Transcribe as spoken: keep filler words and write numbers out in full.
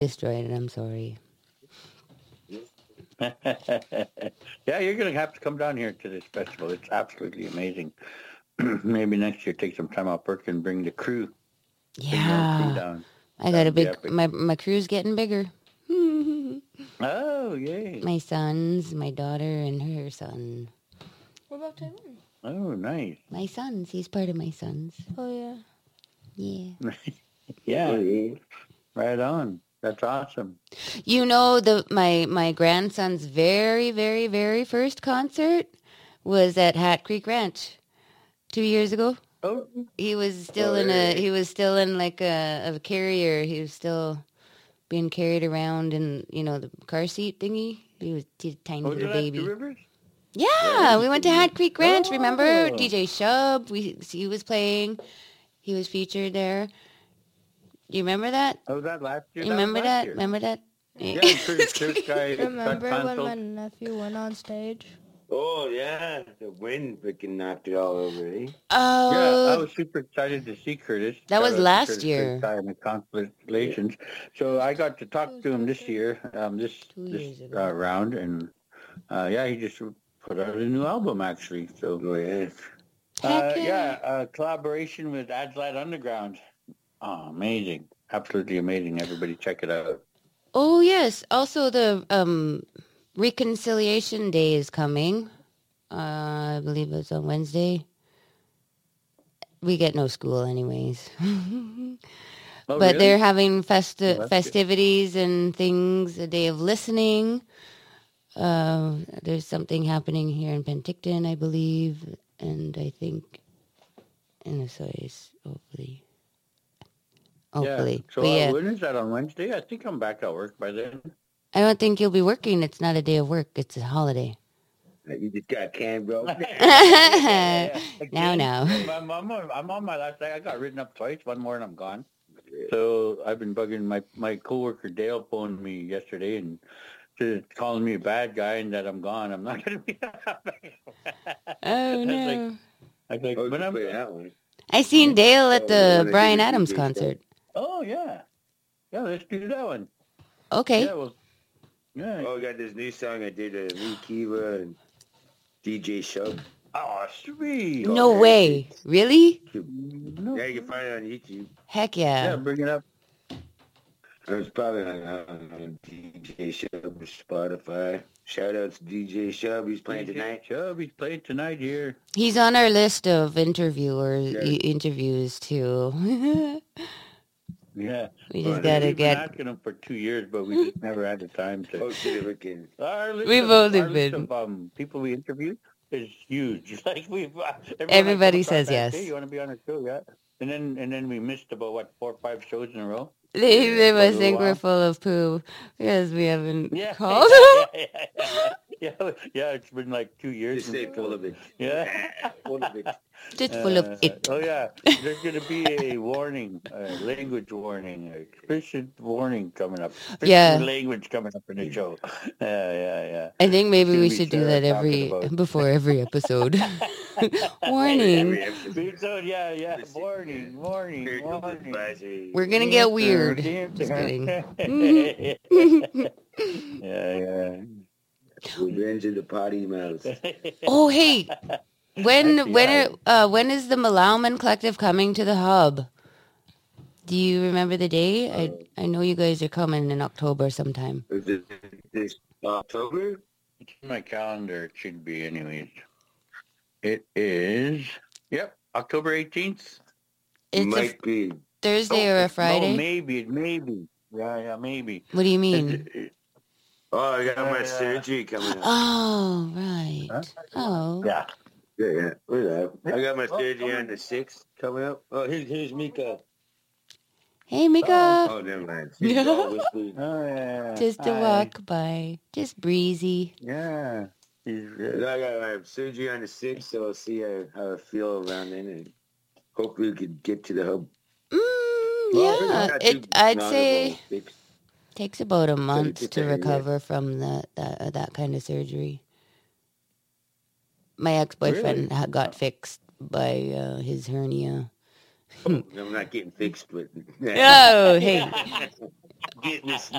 destroyed it. I'm sorry. Yeah, you're going to have to come down here to this festival. It's absolutely amazing. Maybe next year take some time off work and bring the crew. Bring your own crew Yeah. down. I That got a would be big, epic. my, my crew's getting bigger. Oh, yay. My sons, my daughter, and her son. What about Taiwan? Oh, nice. My sons. He's part of my sons. Oh, yeah. Yeah. Yeah. Right on. That's awesome. You know, the my my grandson's very, very, very first concert was at Hat Creek Ranch two years ago. Oh, He was still Oh, in a yeah. he was still in like a, a carrier. He was still being carried around in, you know, the car seat thingy. He was a tiny oh little did that baby. Two Rivers? Yeah, we went to Hat Creek Ranch. Remember Oh. D J Shub? We he was playing. He was featured there. You remember that? Oh, was that last year? You That was remember last that? year. Remember that? Yeah, I'm pretty sure this guy got Remember when canceled. my nephew went on stage? Oh, yeah. The wind freaking knocked it all over, eh? Oh, Yeah, I was super excited to see Curtis. That Shout was out to last Curtis year. Curtis and Constellations. So I got to talk to him this year, um, this Two this years ago. uh, round, and uh, yeah, he just put out a new album actually. So Oh, yeah. uh, Heck yeah. yeah, uh, collaboration with Adslad Underground. Oh, amazing! Absolutely amazing. Everybody check it out. Oh yes. Also, the um, Reconciliation Day is coming. Uh, I believe it's on Wednesday. We get no school anyways. Oh, But really? they're having festi- Oh, that's good. festivities and things, a day of listening. Uh, there's something happening here in Penticton, I believe, and I think in Osoyoos, hopefully. Hopefully. Yeah. So But uh, yeah, when is that on Wednesday? I think I'm back at work by then. I don't think you'll be working. It's not a day of work. It's a holiday. You just got canned, bro. Now, Again, now. I'm, I'm, on, I'm on my last day. I got written up twice. One more and I'm gone. So I've been bugging my my coworker Dale phoned me yesterday and to calling me a bad guy and that I'm gone. I'm not gonna be. Oh I was like, no! I was like, Oh, when you I'm. play that one. I seen Dale at Oh, the when I Brian did the Adams D J show. concert. Oh yeah, yeah. Let's do that one. Okay. Yeah, well, yeah. Oh, I got this new song I did with me, Kiva, and D J Shub. Oh, sweet. No way. Really? No. Yeah, you can find it on YouTube. Heck Yeah, yeah. bring it up. It was probably on, on D J Shub or Spotify. Shout out to D J Shub. He's playing D J tonight. Chubb, he's playing tonight here. He's on our list of interviewers, Yeah. i- interviews too. Yeah. We Well, just gotta we've been get. asking him for two years, but we just never had the time to. Oh, shit, we can. Our list We've of, only our list been- of um, people we interview is huge. Like we've uh, everyone I Everybody come across says asks, yes. Hey, you want to be on our show? Yeah. And then and then we missed about what four or five shows in a row. They, they For a must little think we're while. full of poo because we haven't Yeah. called. yeah, yeah, yeah, yeah, yeah. It's been like two years. Just stay since- full of it. Yeah. Full of it. Just full of Uh, it. Oh yeah, there's going to be a warning, a language warning, a explicit warning coming up. Explicit Yeah. language coming up in the show. Yeah, yeah, yeah. I think maybe Gonna we be should do Sarah that every talking about- before every episode. Warning. Every episode. So yeah, yeah. Warning, warning, warning. Advisory. We're gonna get weird. Just kidding. yeah, yeah. Revenge of the potty mouth. Oh hey, when Actually, when I- are, uh, when is the Malauman Collective coming to the hub? Do you remember the day? I I know you guys are coming in October sometime. Is it this October? It's in my calendar. It should be, anyways. It is. Yep, October eighteenth. It's a Might be. Thursday or a Oh, Friday. maybe, maybe. Yeah, yeah, maybe. What do you mean? Oh, I got my Uh, surgery coming up. Oh right. Huh? Oh. Yeah. Yeah, yeah. Look at that. I got my Oh, surgery oh. on the sixth coming up. Oh, here's, here's Mika. Hey Mika. Oh, never mind. Yeah. Oh, whispers. Oh, yeah. Just a Hi. walk by. Just breezy. Yeah. He's, And uh, I got my surgery on the sixth, so I'll see how, how I feel around then, and hopefully we could get to the hub. Mm, Well, yeah. not It too I'd long say ago. Six. takes about a month it's to a- yeah. recover from that that uh, that kind of surgery. My ex-boyfriend Really? ha- got fixed by uh, his hernia. I'm not getting fixed, but Oh, hey. getting this